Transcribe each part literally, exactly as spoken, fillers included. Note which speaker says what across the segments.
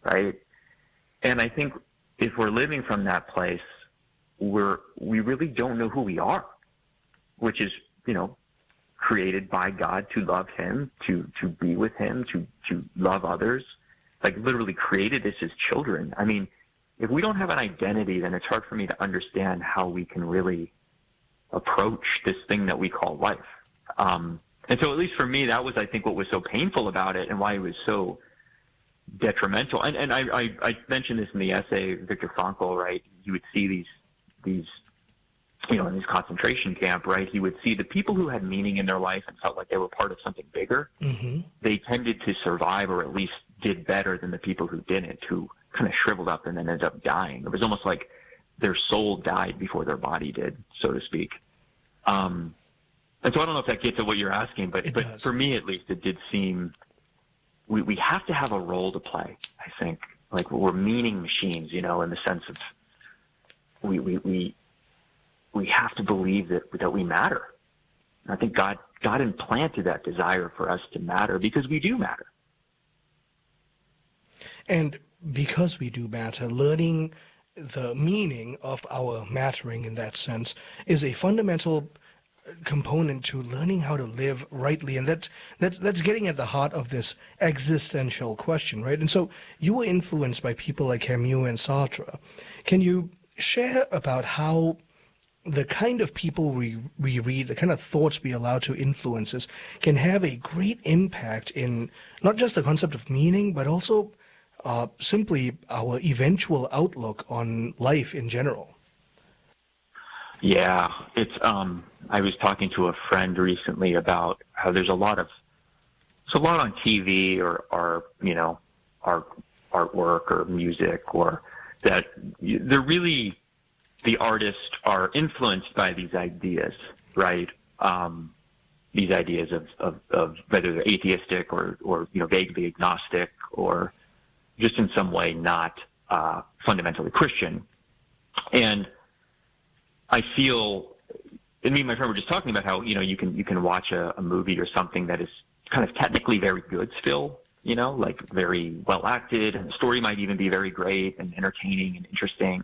Speaker 1: right? And I think if we're living from that place, we're, we really don't know who we are, which is, you know, created by God to love him, to, to be with him, to, to love others, like literally created us as children. I mean, if we don't have an identity, then it's hard for me to understand how we can really approach this thing that we call life. Um, and so at least for me, that was, I think, what was so painful about it and why it was so detrimental. And, and I, I, I mentioned this in the essay, Viktor Frankl, right? You would see these, these, you know, in his concentration camp, right? He would see the people who had meaning in their life and felt like they were part of something bigger. Mm-hmm. They tended to survive, or at least did better than the people who didn't, who kind of shriveled up and then ended up dying. It was almost like their soul died before their body did, so to speak. Um, and so I don't know if that gets at what you're asking, but, but
Speaker 2: does.
Speaker 1: For me at least, it did seem we, we have to have a role to play, I think. Like we're meaning machines, you know, in the sense of we, we, we, we have to believe that, that we matter. And I think God, God implanted that desire for us to matter because we do matter.
Speaker 2: And because we do matter, learning the meaning of our mattering in that sense is a fundamental component to learning how to live rightly. And that, that, that's getting at the heart of this existential question, right? And so you were influenced by people like Camus and Sartre. Can you share about how the kind of people we, we read, the kind of thoughts we allow to influence us, can have a great impact in not just the concept of meaning, but also uh, simply our eventual outlook on life in general?
Speaker 1: Yeah, it's. Um, I was talking to a friend recently about how there's a lot of, it's a lot on T V or, or you know, art, artwork or music, or that they're really, the artists are influenced by these ideas, right? Um, these ideas of, of, of whether they're atheistic or, or, you know, vaguely agnostic or just in some way not uh, fundamentally Christian. And I feel, and me and my friend were just talking about how, you know, you can, you can watch a, a movie or something that is kind of technically very good still, you know, like very well acted, and the story might even be very great and entertaining and interesting.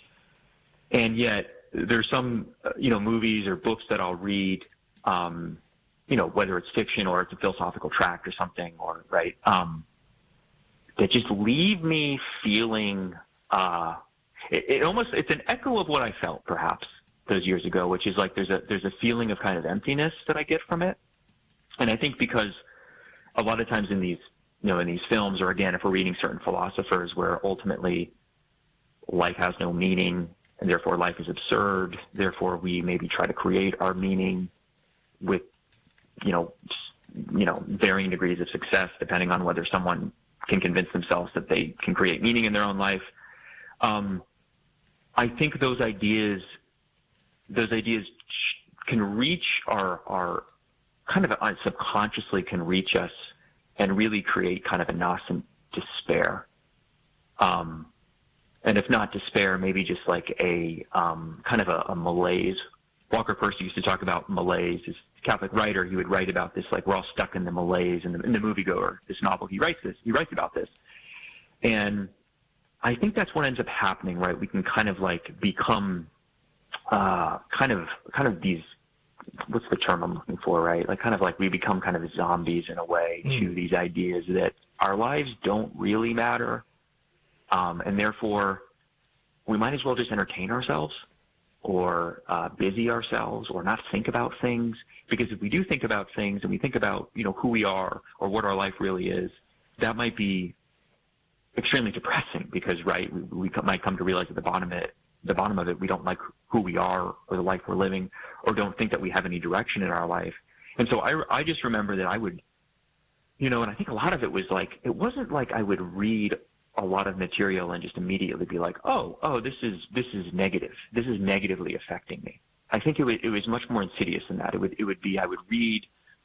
Speaker 1: And yet there's some, uh, you know, movies or books that I'll read, um, you know, whether it's fiction or it's a philosophical tract or something, or, right, um, that just leave me feeling, uh, it, it almost, it's an echo of what I felt perhaps those years ago, which is like there's a, there's a feeling of kind of emptiness that I get from it. And I think because a lot of times in these, you know, in these films, or again, if we're reading certain philosophers where ultimately life has no meaning, and therefore life is absurd. Therefore, we maybe try to create our meaning with, you know, you know, varying degrees of success, depending on whether someone can convince themselves that they can create meaning in their own life. Um, I think those ideas, those ideas can reach our, our kind of subconsciously can reach us and really create kind of a nascent despair. Um, And if not despair, maybe just like a um, kind of a, a malaise. Walker Percy used to talk about malaise. This Catholic writer, he would write about this, like we're all stuck in the malaise. In the, in the Moviegoer, this novel, he writes this. He writes about this, and I think that's what ends up happening, right? We can kind of like become uh, kind of kind of these. What's the term I'm looking for, right? Like kind of like we become kind of zombies in a way mm. to these ideas that our lives don't really matter. Um, and therefore, we might as well just entertain ourselves or uh, busy ourselves or not think about things. Because if we do think about things and we think about, you know, who we are or what our life really is, that might be extremely depressing because, right, we, we might come to realize at the bottom of it, the bottom of it, we don't like who we are or the life we're living or don't think that we have any direction in our life. And so I, I just remember that I would, you know, and I think a lot of it was like, it wasn't like I would read a lot of material and just immediately be like, oh, oh, this is, this is negative. This is negatively affecting me. I think it was, it was much more insidious than that. It would, it would be, I would read,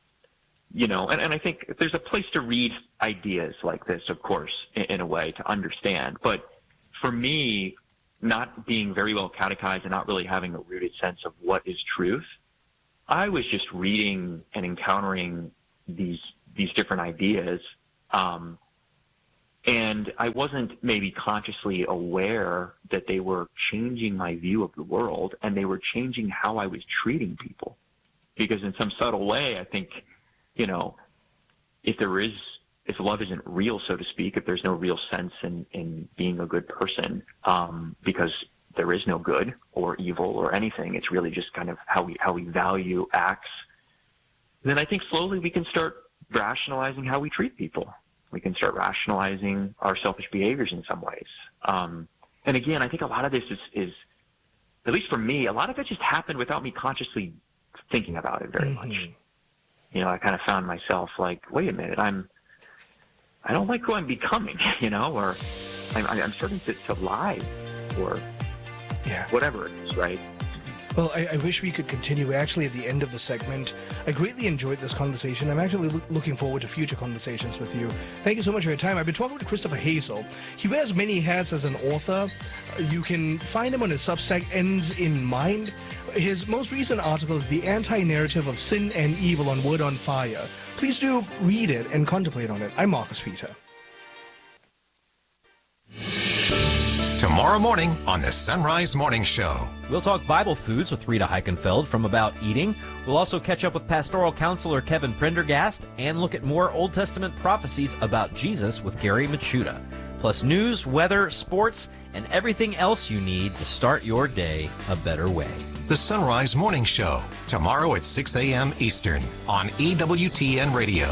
Speaker 1: you know, and, and I think there's a place to read ideas like this, of course, in, in a way to understand. But for me, not being very well catechized and not really having a rooted sense of what is truth, I was just reading and encountering these, these different ideas, um, And I wasn't maybe consciously aware that they were changing my view of the world, and they were changing how I was treating people. Because in some subtle way, I think, you know, if there is, if love isn't real, so to speak, if there's no real sense in, in being a good person, um, because there is no good or evil or anything, it's really just kind of how we, how we value acts, then I think slowly we can start rationalizing how we treat people. We can start rationalizing our selfish behaviors in some ways. Um, and again, I think a lot of this is, is, at least for me, a lot of it just happened without me consciously thinking about it very
Speaker 2: Mm-hmm.
Speaker 1: much. You know, I kind of found myself like, wait a minute, I'm, I don't like who I'm becoming, you know, or I'm, I'm starting to, to lie, or
Speaker 2: Yeah.
Speaker 1: whatever it is, right?
Speaker 2: Well, I, I wish we could continue. We're actually at the end of the segment. I greatly enjoyed this conversation. I'm actually loo- looking forward to future conversations with you. Thank you so much for your time. I've been talking with Christopher Hazel. He wears many hats as an author. Uh, You can find him on his Substack, Ends in Mind. His most recent article is The Anti-Narrative of Sin and Evil on Word on Fire. Please do read it and contemplate on it. I'm Marcus Peter.
Speaker 3: Tomorrow morning on the Sunrise Morning Show.
Speaker 4: We'll talk Bible foods with Rita Heichenfeld from About Eating. We'll also catch up with pastoral counselor Kevin Prendergast and look at more Old Testament prophecies about Jesus with Gary Machuda. Plus news, weather, sports, and everything else you need to start your day a better way.
Speaker 3: The Sunrise Morning Show. Tomorrow at six a.m. Eastern on E W T N Radio.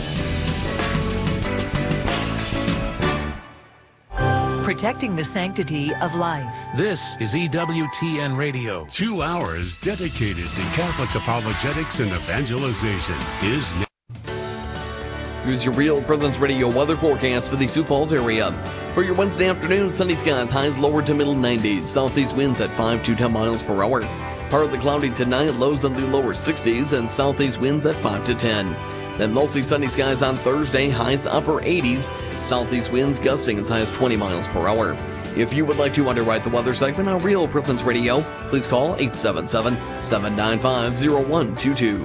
Speaker 5: Protecting the sanctity of life.
Speaker 6: This is E W T N Radio.
Speaker 7: Two hours dedicated to Catholic apologetics and evangelization is now.
Speaker 8: Here's your Real Presence Radio weather forecast for the Sioux Falls area. For your Wednesday afternoon, sunny skies, highs lower to middle nineties, southeast winds at five to ten miles per hour. Partly cloudy tonight, lows in the lower sixties, and southeast winds at five to ten. Then mostly sunny skies on Thursday, highs upper eighties, southeast winds gusting as high as twenty miles per hour. If you would like to underwrite the weather segment on Real Presence Radio, please call eight seven seven, seven nine five, zero one two two.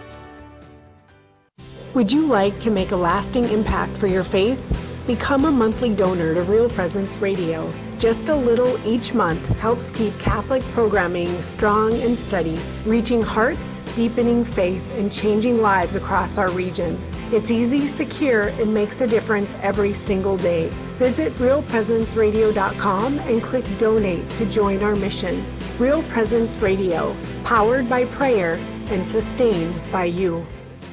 Speaker 9: Would you like to make a lasting impact for your faith? Become a monthly donor to Real Presence Radio. Just a little each month helps keep Catholic programming strong and steady, reaching hearts, deepening faith, and changing lives across our region. It's easy, secure, and makes a difference every single day. Visit real presence radio dot com and click Donate to join our mission. Real Presence Radio, powered by prayer and sustained by you.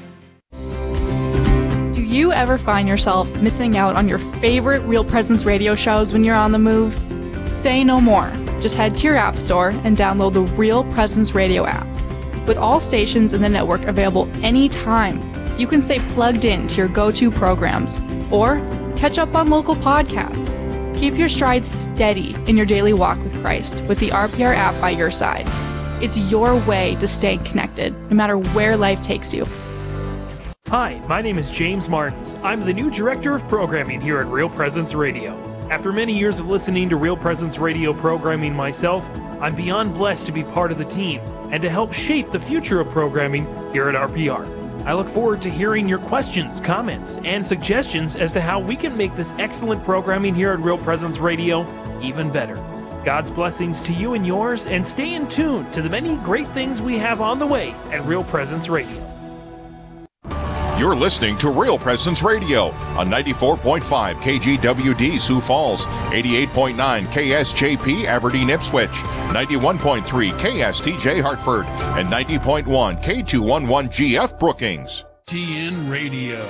Speaker 10: Do you ever find yourself missing out on your favorite Real Presence radio shows when you're on the move? Say no more. Just head to your app store and download the Real Presence Radio app. With all stations in the network available anytime, you can stay plugged in to your go-to programs or catch up on local podcasts. Keep your stride steady in your daily walk with Christ with the R P R app by your side. It's your way to stay connected, no matter where life takes you.
Speaker 11: Hi, my name is James Martins. I'm the new Director of Programming here at Real Presence Radio. After many years of listening to Real Presence Radio programming myself, I'm beyond blessed to be part of the team and to help shape the future of programming here at R P R. I look forward to hearing your questions, comments, and suggestions as to how we can make this excellent programming here at Real Presence Radio even better. God's blessings to you and yours, and stay in tune to the many great things we have on the way at Real Presence Radio.
Speaker 12: You're listening to Real Presence Radio on ninety-four point five K G W D Sioux Falls, eighty-eight point nine K S J P Aberdeen Ipswich, ninety-one point three K S T J Hartford, and ninety point one K two eleven G F Brookings.
Speaker 7: T N Radio.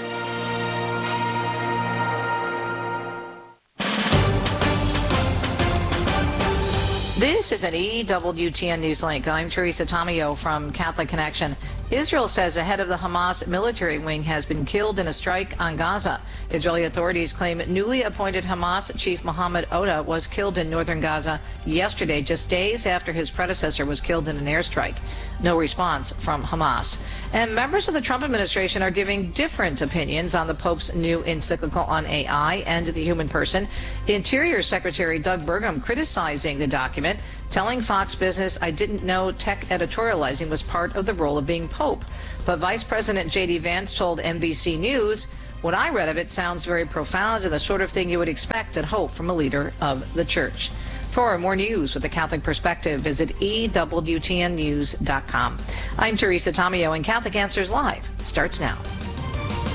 Speaker 13: This is an E W T N Newslink. I'm Teresa Tomeo from Catholic Connection. Israel says a head of the Hamas military wing has been killed in a strike on Gaza. Israeli authorities claim newly appointed Hamas chief Mohammed Oda was killed in northern Gaza yesterday, just days after his predecessor was killed in an airstrike. No response from Hamas. And members of the Trump administration are giving different opinions on the Pope's new encyclical on A I and the human person. Interior Secretary Doug Burgum criticizing the document, telling Fox Business, "I didn't know tech editorializing was part of the role of being Pope." But Vice President J D Vance told N B C News, What I read of it sounds very profound and the sort of thing you would expect and hope from a leader of the church. For more news with a Catholic perspective, visit E W T N news dot com. I'm Teresa Tomeo, and Catholic Answers Live starts now.